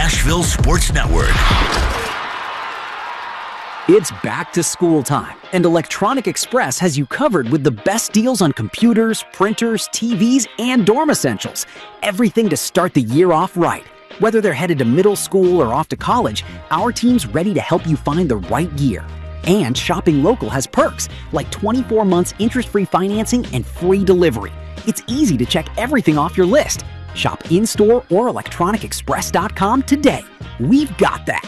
Nashville Sports Network. It's back to school time, and Electronic Express has you covered with the best deals on computers, printers, TVs, and dorm essentials. Everything to start the year off right. Whether they're headed to middle school or off to college, our team's ready to help you find the right gear. And shopping local has perks, like 24 months interest-free financing and free delivery. It's easy to check everything off your list. Shop in-store or electronicexpress.com today. We've got that.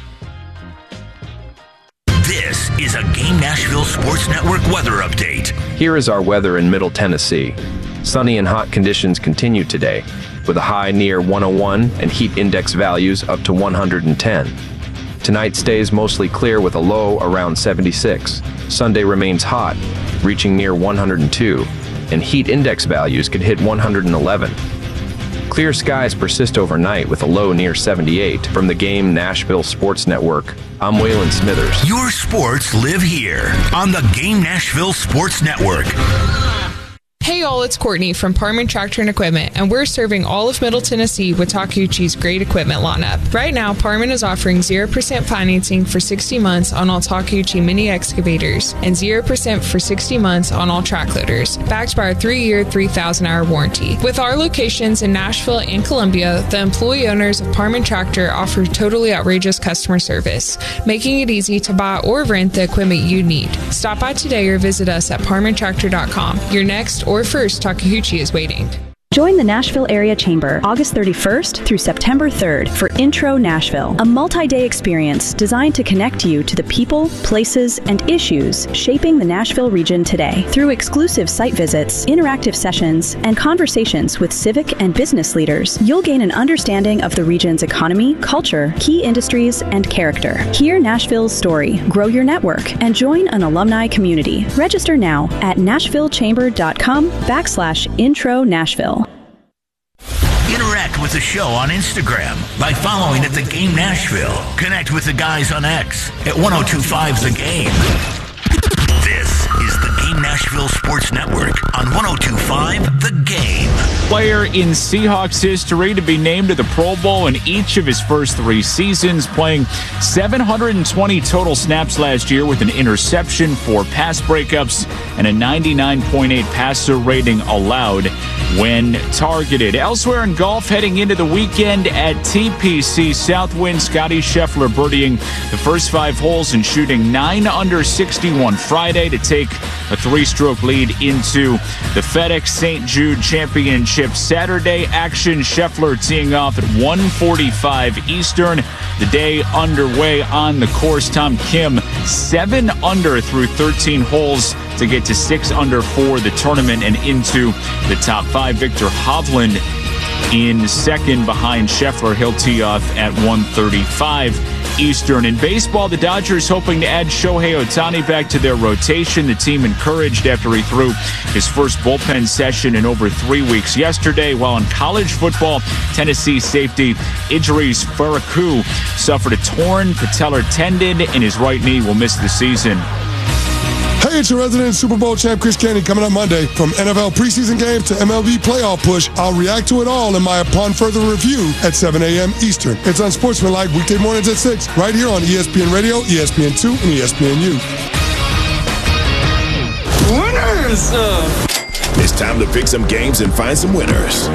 This is a Game Nashville Sports Network weather update. Here is our weather in Middle Tennessee. Sunny and hot conditions continue today, with a high near 101 and heat index values up to 110. Tonight stays mostly clear with a low around 76. Sunday remains hot, reaching near 102, and heat index values could hit 111. Clear skies persist overnight with a low near 78. From the Game Nashville Sports Network, I'm Waylon Smithers. Your sports live here on the Game Nashville Sports Network. Hey y'all, it's Courtney from Parman Tractor and Equipment, and we're serving all of Middle Tennessee with Takeuchi's great equipment lineup. Right now, Parman is offering 0% financing for 60 months on all Takeuchi mini excavators and 0% for 60 months on all track loaders, backed by our 3-year, 3,000-hour warranty. With our locations in Nashville and Columbia, the employee owners of Parman Tractor offer totally outrageous customer service, making it easy to buy or rent the equipment you need. Stop by today or visit us at parmantractor.com. Your next or first Takeuchi is waiting. Join the Nashville Area Chamber August 31st through September 3rd for Intro Nashville, a multi-day experience designed to connect you to the people, places, and issues shaping the Nashville region today. Through exclusive site visits, interactive sessions, and conversations with civic and business leaders, you'll gain an understanding of the region's economy, culture, key industries, and character. Hear Nashville's story, grow your network, and join an alumni community. Register now at nashvillechamber.com/Intro Nashville. Interact with the show on Instagram by following at The Game Nashville. Connect with the guys on X at 1025 The Game. This is the Game Nashville Sports Network on 1025 The Game. Player in Seahawks history to be named to the Pro Bowl in each of his first 3 seasons, playing 720 total snaps last year with an interception, 4 pass breakups, and a 99.8 passer rating allowed when targeted. Elsewhere in golf, heading into the weekend at TPC Southwind, Scotty Scheffler birdieing the first 5 holes and shooting 9 under 61 Friday to take a 3-stroke lead into the FedEx St. Jude Championship Saturday action. Scheffler teeing off at 1:45 Eastern. The day underway on the course. Tom Kim 7 under through 13 holes to get to 6 under for the tournament and into the top 5. Victor Hovland in second behind Scheffler. He'll tee off at 1:35 Eastern. In baseball, the Dodgers hoping to add Shohei Ohtani back to their rotation. The team encouraged after he threw his first bullpen session in over 3 weeks yesterday. While in college football, Tennessee safety Idris Faraku suffered a torn patellar tendon in his right knee, will miss the season. Hey, it's your resident Super Bowl champ, Chris Canty, coming up Monday. From NFL preseason games to MLB playoff push, I'll react to it all in my Upon Further Review at 7 a.m. Eastern. It's on Sportsmanlike weekday mornings at 6, right here on ESPN Radio, ESPN2, and ESPNU. Winners! It's time to pick some games and find some winners.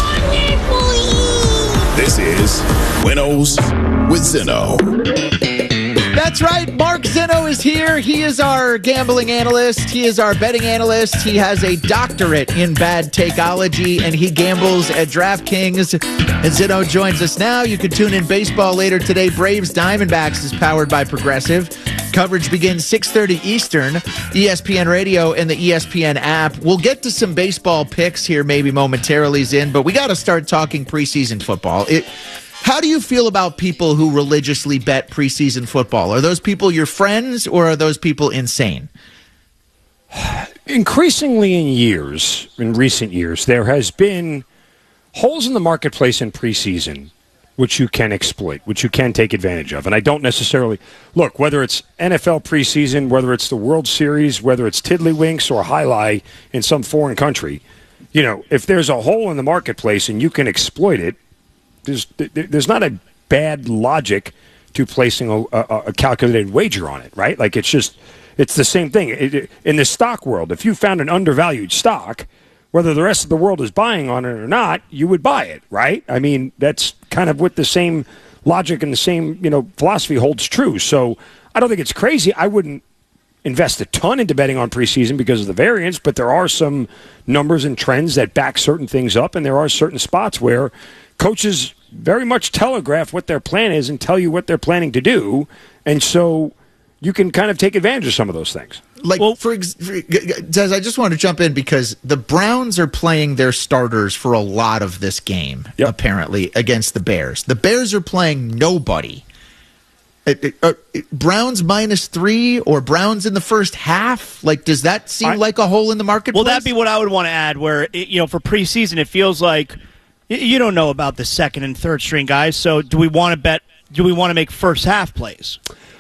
This is Winnows with Zinno. That's right. Mark Zinno is here. He is our gambling analyst. He is our betting analyst. He has a doctorate in bad takeology, and he gambles at DraftKings. And Zinno joins us now. You can tune in baseball later today. Braves Diamondbacks is powered by Progressive. Coverage begins 6:30 Eastern, ESPN Radio and the ESPN app. We'll get to some baseball picks here maybe momentarily, Zin, but we got to start talking preseason football. How do you feel about people who religiously bet preseason football? Are those people your friends, or are those people insane? Increasingly in recent years, there has been holes in the marketplace in preseason which you can exploit, which you can take advantage of. And I don't necessarily look, whether it's NFL preseason, whether it's the World Series, whether it's Tiddlywinks or Highlight in some foreign country, if there's a hole in the marketplace and you can exploit it, there's not a bad logic to placing a calculated wager on it, right? Like it's the same thing. In the stock world, if you found an undervalued stock, whether the rest of the world is buying on it or not, you would buy it, right? I mean, that's kind of what the same logic and the same, philosophy holds true. So I don't think it's crazy. I wouldn't invest a ton into betting on preseason because of the variance, but there are some numbers and trends that back certain things up, and there are certain spots where coaches very much telegraph what their plan is and tell you what they're planning to do, and so you can kind of take advantage of some of those things. Des, I just want to jump in because the Browns are playing their starters for a lot of this game, apparently, against the Bears. The Bears are playing nobody. Browns -3 or Browns in the first half? Like, does that seem like a hole in the marketplace? Well, that'd be what I would want to add, where, for preseason, it feels like you don't know about the second and third string guys, so do we want to make first half plays?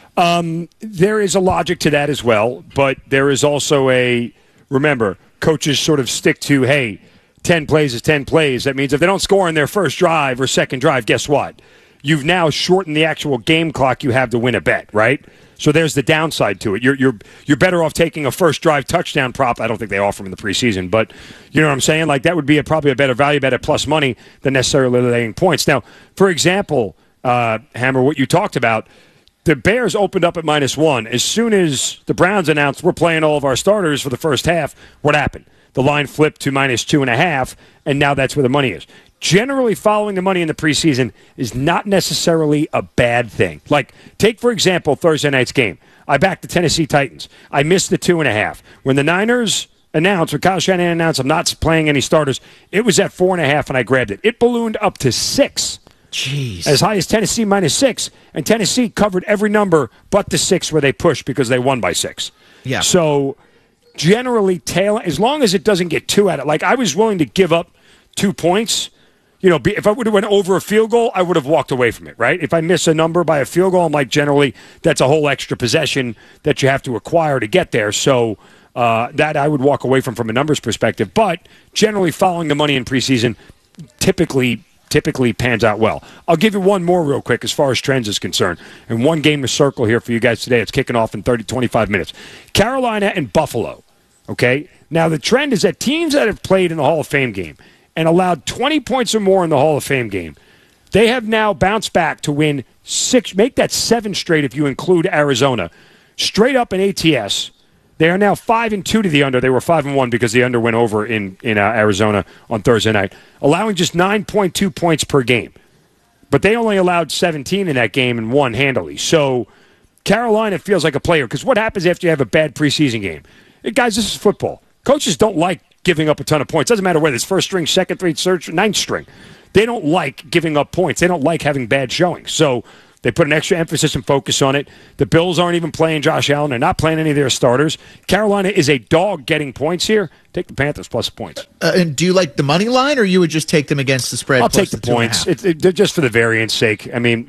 There is a logic to that as well, but there is also remember, coaches sort of stick to, hey, 10 plays is 10 plays. That means if they don't score in their first drive or second drive, guess what? You've now shortened the actual game clock you have to win a bet, right? So there's the downside to it. You're better off taking a first drive touchdown prop. I don't think they offer them in the preseason, but you know what I'm saying? Like that would be probably a better value bet at plus money than necessarily laying points. Now, for example, Hammer, what you talked about, the Bears opened up at -1. As soon as the Browns announced we're playing all of our starters for the first half, what happened? The line flipped to -2.5, and now that's where the money is. Generally, following the money in the preseason is not necessarily a bad thing. Like, take, for example, Thursday night's game. I backed the Tennessee Titans. I missed the 2.5. When the Niners announced, when Kyle Shanahan announced I'm not playing any starters, it was at 4.5, and I grabbed it. It ballooned up to 6. Jeez. As high as Tennessee -6, and Tennessee covered every number but the 6 where they pushed because they won by 6. Yeah. So, generally, as long as it doesn't get too at it. Like, I was willing to give up 2 points. If I would have went over a field goal, I would have walked away from it, right? If I miss a number by a field goal, I'm like, generally, that's a whole extra possession that you have to acquire to get there. So that I would walk away from a numbers perspective. But generally, following the money in preseason typically pans out well. I'll give you one more real quick as far as trends is concerned. And one game to circle here for you guys today. It's kicking off in 25 minutes. Carolina and Buffalo, okay? Now, the trend is that teams that have played in the Hall of Fame game and allowed 20 points or more in the Hall of Fame game, they have now bounced back to win 6, make that 7 straight if you include Arizona. Straight up in ATS, they are now 5-2 to the under. They were 5-1 because the under went over in Arizona on Thursday night, allowing just 9.2 points per game. But they only allowed 17 in that game and won handily. So Carolina feels like a player, because what happens after you have a bad preseason game? Guys, this is football. Coaches don't like giving up a ton of points. Doesn't matter whether it's first string, second string, third, ninth string. They don't like giving up points. They don't like having bad showings. So they put an extra emphasis and focus on it. The Bills aren't even playing Josh Allen. They're not playing any of their starters. Carolina is a dog getting points here. Take the Panthers plus points. And do you like the money line, or you would just take them against the spread? I'll take the points. Just for the variance sake. I mean,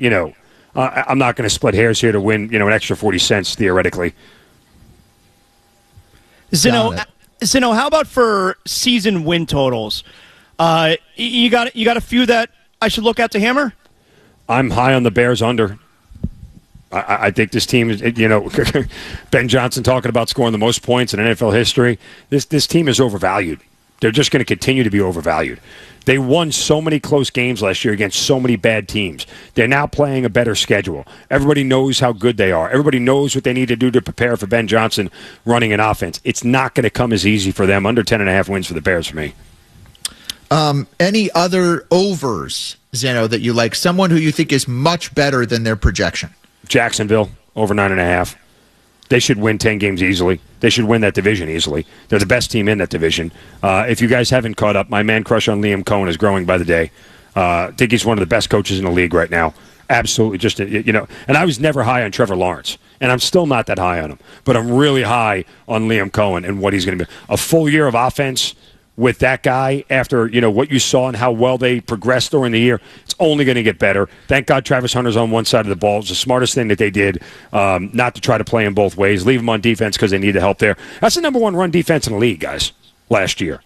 I'm not going to split hairs here to win, an extra 40 cents theoretically. Zeno, how about for season win totals? You got a few that I should look at to hammer? I'm high on the Bears under. I think this team is, Ben Johnson talking about scoring the most points in NFL history. This team is overvalued. They're just going to continue to be overvalued. They won so many close games last year against so many bad teams. They're now playing a better schedule. Everybody knows how good they are. Everybody knows what they need to do to prepare for Ben Johnson running an offense. It's not going to come as easy for them. Under 10.5 wins for the Bears for me. Any other overs, Zeno, that you like? Someone who you think is much better than their projection? Jacksonville, over 9.5. They should win 10 games easily. They should win that division easily. They're the best team in that division. If you guys haven't caught up, my man crush on Liam Cohen is growing by the day. I think he's one of the best coaches in the league right now. Absolutely. Just, and I was never high on Trevor Lawrence, and I'm still not that high on him. But I'm really high on Liam Cohen and what he's going to be. A full year of offense with that guy after, what you saw and how well they progressed during the year, it's only going to get better. Thank God Travis Hunter's on one side of the ball. It's the smartest thing that they did, not to try to play him both ways. Leave him on defense because they need the help there. That's the number one run defense in the league, guys, last year.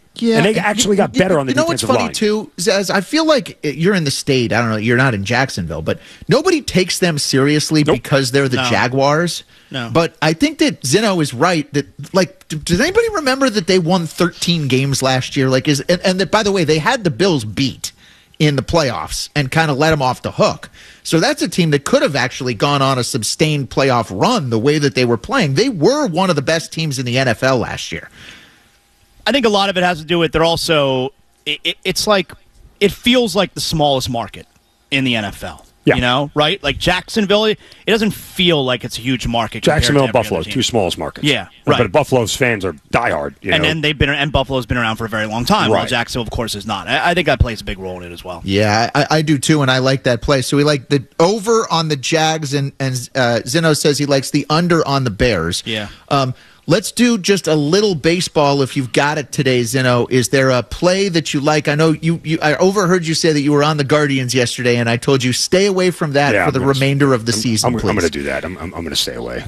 Yeah, and they actually got better on the defensive line. You know what's funny, too, Zez? I feel like you're in the state. I don't know. You're not in Jacksonville, but nobody takes them seriously because they're the Jaguars. No. But I think that Zeno is right. That does anybody remember that they won 13 games last year? And that, by the way, they had the Bills beat in the playoffs and kind of let them off the hook. So that's a team that could have actually gone on a sustained playoff run the way that they were playing. They were one of the best teams in the NFL last year. I think a lot of it has to do with they're also it's like it feels like the smallest market in the NFL. Yeah. You know, right? Like Jacksonville, it doesn't feel like it's a huge market. Jacksonville and Buffalo, two smallest markets. Yeah, right. But Buffalo's fans are diehard. And Buffalo's been around for a very long time. Right. While Jacksonville, of course, is not. I think that plays a big role in it as well. Yeah, I do too, and I like that play. So we like the over on the Jags, and Zeno says he likes the under on the Bears. Yeah. Let's do just a little baseball if you've got it today, Zeno. Is there a play that you like? I know I overheard you say that you were on the Guardians yesterday, and I told you stay away from that for the remainder of the season, please. I'm going to do that. I'm going to stay away.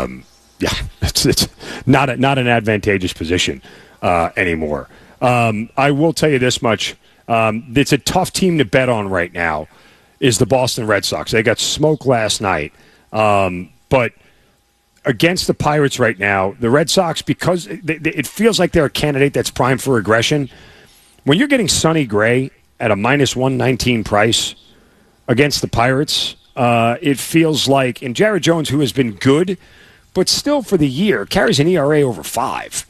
It's not an advantageous position anymore. I will tell you this much. It's a tough team to bet on right now is the Boston Red Sox. They got smoked last night, but against the Pirates right now, the Red Sox, because it feels like they're a candidate that's primed for regression. When you're getting Sonny Gray at a minus 119 price against the Pirates, it feels like, and Jared Jones, who has been good, but still for the year, carries an ERA over 5.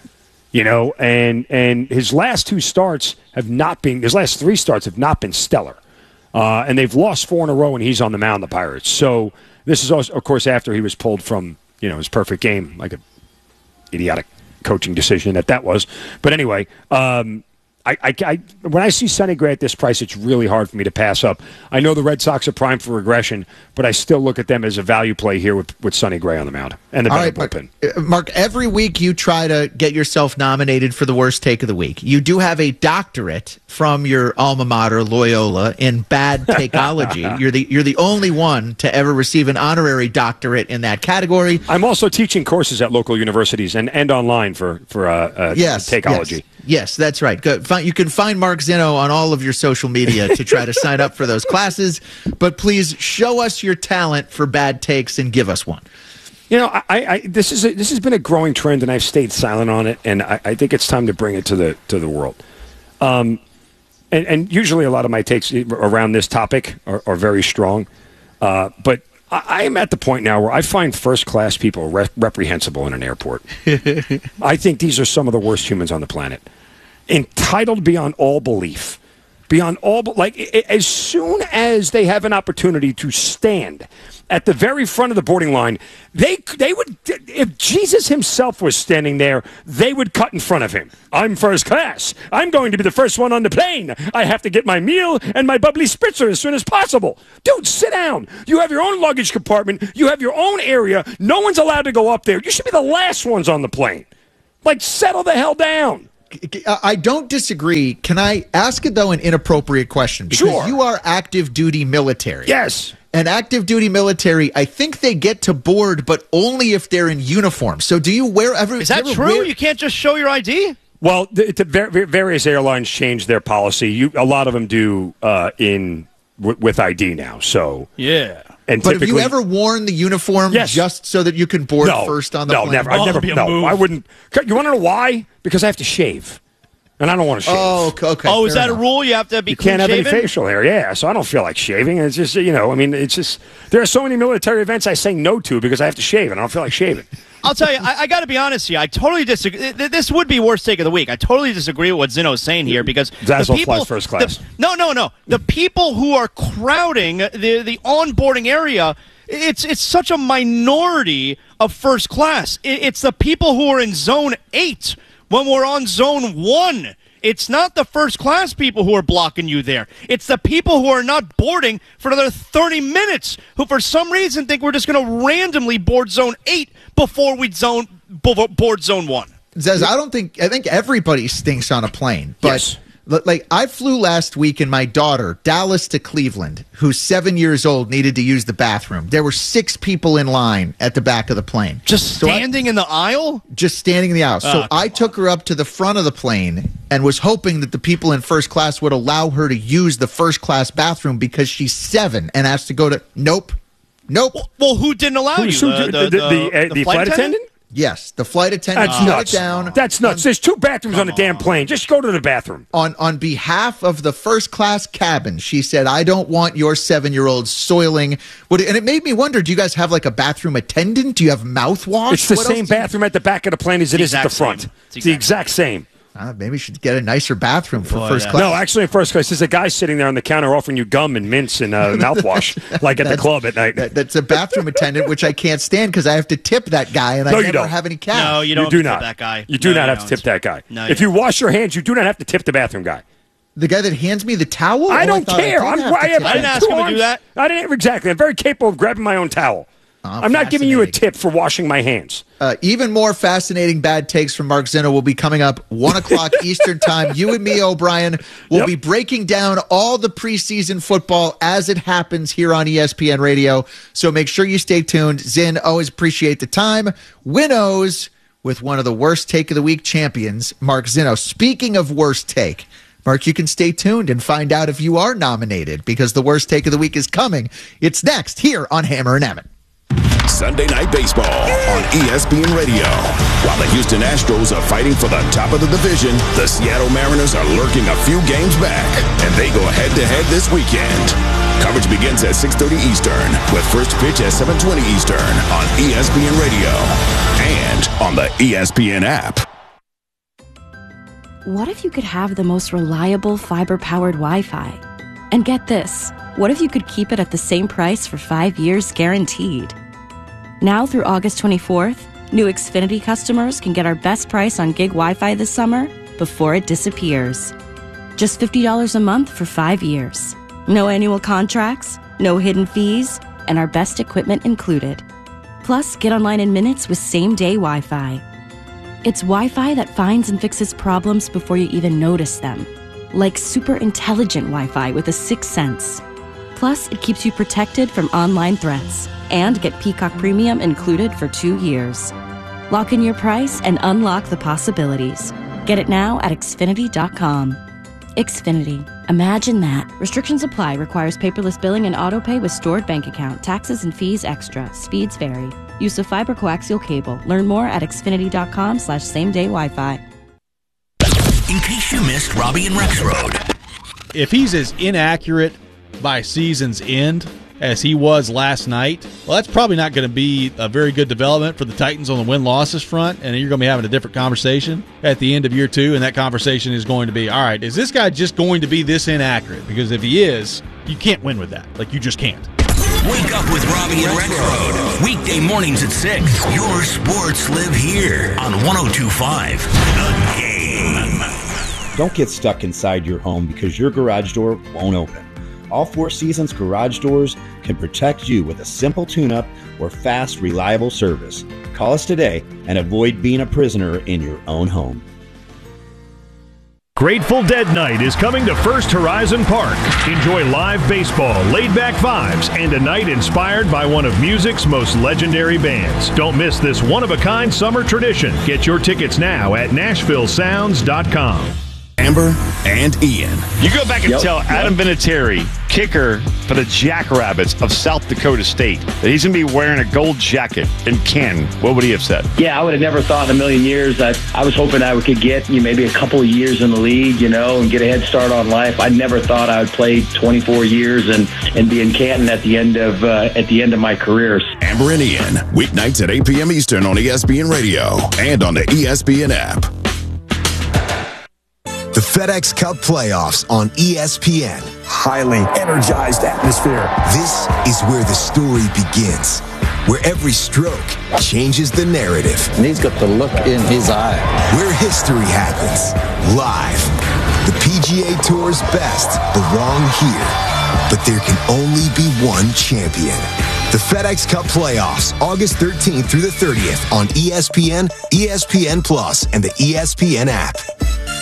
And his last 3 starts have not been stellar. And they've lost 4 in a row, and he's on the mound, the Pirates. So this is also, of course, after he was pulled from his perfect game, like a idiotic coaching decision that was. But anyway, I when I see Sonny Gray at this price, it's really hard for me to pass up. I know the Red Sox are primed for regression, but I still look at them as a value play here with Sonny Gray on the mound and the better bullpen. Mark, every week you try to get yourself nominated for the worst take of the week. You do have a doctorate from your alma mater, Loyola, in bad takeology. You're the only one to ever receive an honorary doctorate in that category. I'm also teaching courses at local universities and online for takeology. Yes, that's right. Good. You can find Mark Zeno on all of your social media to try to sign up for those classes. But please show us your talent for bad takes and give us one. This has been a growing trend, and I've stayed silent on it. And I think it's time to bring it to the world. And usually, a lot of my takes around this topic are very strong. But I am at the point now where I find first-class people reprehensible in an airport. I think these are some of the worst humans on the planet. Entitled beyond all belief. As soon as they have an opportunity to stand at the very front of the boarding line, they would, if Jesus himself was standing there, they would cut in front of him. I'm first class. I'm going to be the first one on the plane. I have to get my meal and my bubbly spritzer as soon as possible. Dude, sit down. You have your own luggage compartment. You have your own area. No one's allowed to go up there. You should be the last ones on the plane. Settle the hell down. I don't disagree. Can I ask it, though, an inappropriate question? Because you are active duty military. Yes. And active duty military, I think they get to board, but only if they're in uniform. So do you wear every... Is that true? You can't just show your ID? Well, various airlines change their policy. A lot of them do with ID now. So yeah. But have you ever worn the uniform just so that you can board first on the plane? No, never. I wouldn't. You want to know why? Because I have to shave. And I don't want to shave. Oh, okay. Oh, is that a rule? You have to be You can't have any facial hair. Yeah, so I don't feel like shaving. It's just, it's just, there are so many military events I say no to because I have to shave, and I don't feel like shaving. I'll tell you, I got to be honest here. I totally disagree. This would be worst take of the week. I totally disagree with what Zeno's saying here because Zazzle flies first class. No. The people who are crowding the onboarding area, it's such a minority of first class. It's the people who are in zone 8 when we're on zone 1. It's not the first class people who are blocking you there. It's the people who are not boarding for another 30 minutes who for some reason think we're just going to randomly board zone 8 before we board zone 1. Zez, I think everybody stinks on a plane, but Like, I flew last week and my daughter, Dallas to Cleveland, who's 7 years old, needed to use the bathroom. There were 6 people in line at the back of the plane. Just standing in the aisle? Just standing in the aisle. So I took her up to the front of the plane and was hoping that the people in first class would allow her to use the first class bathroom because she's 7 and has to go to... Nope. Well, who didn't allow you? The flight attendant? Yes, the flight attendant That's shut nuts. it down. That's nuts. There's 2 bathrooms on the damn plane. Just go to the bathroom. On behalf of the first class cabin, she said, I don't want your 7-year-old soiling. And it made me wonder, do you guys have like a bathroom attendant? Do you have mouthwash? It's the same bathroom at the back of the plane as it is at the front. It's the exact same. Maybe we should get a nicer bathroom for first class. No, actually, in first class, there's a guy sitting there on the counter offering you gum and mints and mouthwash, like at the club at night. That's a bathroom attendant, which I can't stand because I have to tip that guy, and I never have any cash. No, you don't do tip not. that guy. You do not have to tip that guy. No, if you wash your hands, you do not have to tip the bathroom guy. The guy that hands me the towel? I don't care. I didn't ask him to do that. I didn't exactly. I'm very capable of grabbing my own towel. I'm not giving you a tip for washing my hands. Even more fascinating bad takes from Mark Zinno will be coming up 1 o'clock Eastern time. You and me, O'Brien, will be breaking down all the preseason football as it happens here on ESPN Radio. So make sure you stay tuned. Zin, always appreciate the time. Winnows with one of the worst take of the week champions, Mark Zinno. Speaking of worst take, Mark, you can stay tuned and find out if you are nominated because the worst take of the week is coming. It's next here on Hammer and Emmett. Sunday Night Baseball on ESPN Radio. While the Houston Astros are fighting for the top of the division, the Seattle Mariners are lurking a few games back, and they go head-to-head this weekend. Coverage begins at 6:30 Eastern, with first pitch at 7:20 Eastern on ESPN Radio and on the ESPN app. What if you could have the most reliable fiber-powered Wi-Fi? And get this, what if you could keep it at the same price for 5 years guaranteed? Now through August 24th, new Xfinity customers can get our best price on gig Wi-Fi this summer before it disappears. Just $50 a month for 5 years. No annual contracts, no hidden fees, and our best equipment included. Plus, get online in minutes with same-day Wi-Fi. It's Wi-Fi that finds and fixes problems before you even notice them. Like super intelligent Wi-Fi with a 6th sense. Plus, it keeps you protected from online threats. And get Peacock Premium included for 2 years. Lock in your price and unlock the possibilities. Get it now at Xfinity.com. Xfinity. Imagine that. Restrictions apply. Requires paperless billing and autopay with stored bank account. Taxes and fees extra. Speeds vary. Use of fiber coaxial cable. Learn more at Xfinity.com/same-day Wi-Fi. In case you missed Robbie and Rex Road. If he's as inaccurate by season's end as he was last night, well, that's probably not going to be a very good development for the Titans on the win-losses front, and you're going to be having a different conversation at the end of year 2, and that conversation is going to be, all right, is this guy just going to be this inaccurate? Because if he is, you can't win with that. Like, you just can't. Wake up with Robbie and Rex Road. Weekday mornings at 6. Your sports live here on 102.5 The Game. Don't get stuck inside your home because your garage door won't open. All Four Seasons garage doors can protect you with a simple tune-up or fast, reliable service. Call us today and avoid being a prisoner in your own home. Grateful Dead Night is coming to First Horizon Park. Enjoy live baseball, laid-back vibes, and a night inspired by one of music's most legendary bands. Don't miss this one-of-a-kind summer tradition. Get your tickets now at NashvilleSounds.com. Amber and Ian. You go back and tell Adam Vinatieri, kicker for the Jackrabbits of South Dakota State, that he's going to be wearing a gold jacket. And Ken, what would he have said? Yeah, I would have never thought in a million years that I was hoping I could get maybe a couple of years in the league, and get a head start on life. I never thought I would play 24 years and be in Canton at the end of my career. Amber and Ian, weeknights at 8 p.m. Eastern on ESPN Radio and on the ESPN app. The FedEx Cup playoffs on ESPN. Highly energized atmosphere. This is where the story begins, where every stroke changes the narrative. And he's got the look in his eye. Where history happens, live. The PGA Tour's best belong here, but there can only be one champion. The FedEx Cup playoffs, August 13th through the 30th on ESPN, ESPN Plus, and the ESPN app.